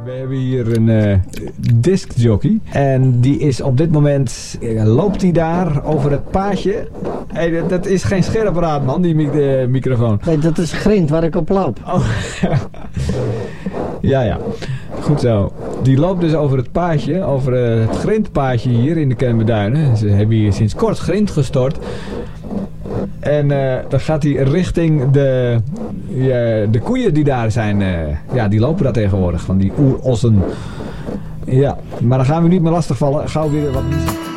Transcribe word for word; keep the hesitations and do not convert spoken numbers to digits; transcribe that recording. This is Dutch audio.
We hebben hier een uh, discjockey. En die is op dit moment... Uh, loopt hij daar over het paadje. Hey, dat, dat is geen scheerapparaat, man, die mic- uh, microfoon. Nee, dat is grind waar ik op loop. Oh. ja, ja. Goed zo. Die loopt dus over het paadje, over uh, het grindpaadje hier in de Kennemerduinen. Ze hebben hier sinds kort grind gestort. En uh, dan gaat hij richting de, ja, de koeien die daar zijn. Uh, ja, die lopen daar tegenwoordig, van die oerossen. Ja, maar dan gaan we niet meer lastigvallen. Gauw weer wat muziek.